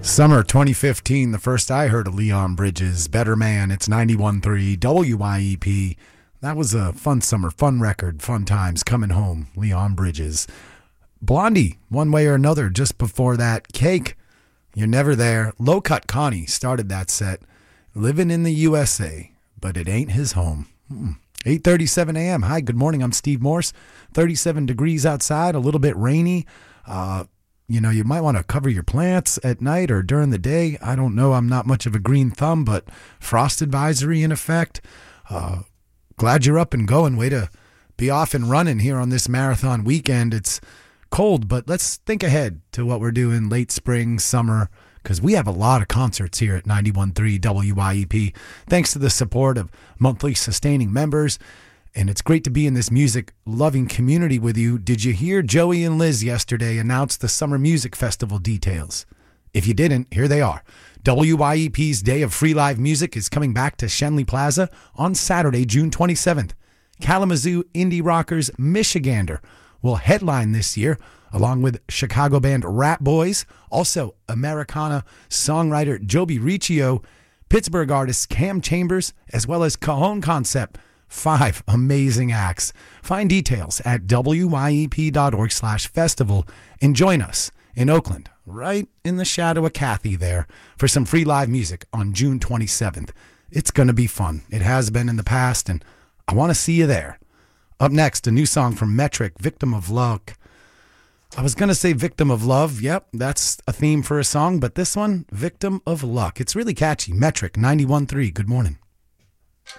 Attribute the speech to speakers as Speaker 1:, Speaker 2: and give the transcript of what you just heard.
Speaker 1: Summer 2015, the first I heard of Leon Bridges, Better Man. It's 91.3 WYEP. That was a fun summer, fun record, fun times, coming home, Leon Bridges. Blondie, one way or another, just before that. Cake, You're Never There. Low Cut Connie started that set. Living in the USA, but it ain't his home. 8:37 a.m. Hi, good morning. I'm Steve Morse. 37 degrees outside, a little bit rainy. You might want to cover your plants at night or during the day. I don't know. I'm not much of a green thumb, but frost advisory in effect. Glad you're up and going. Way to be off and running here on this marathon weekend. It's cold, but let's think ahead to what we're doing late spring, summer, because we have a lot of concerts here at 91.3 WYEP. Thanks to the support of monthly sustaining members. And it's great to be in this music-loving community with you. Did you hear Joey and Liz yesterday announce the Summer Music Festival details? If you didn't, here they are. WYEP's Day of Free Live Music is coming back to Shenley Plaza on Saturday, June 27th. Kalamazoo indie rockers Michigander will headline this year, along with Chicago band Rat Boys, also Americana songwriter Joby Riccio, Pittsburgh artist Cam Chambers, as well as Cajon Concept. 5 amazing acts. Find details at wyep.org/festival and join us in Oakland, right in the shadow of Kathy there, for some free live music on June 27th. It's going to be fun. It has been in the past, and I want to see you there. Up next, a new song from Metric, Victim of Luck. I was going to say Victim of Love. Yep, that's a theme for a song, but this one, Victim of Luck. It's really catchy. Metric, 91.3. Good morning.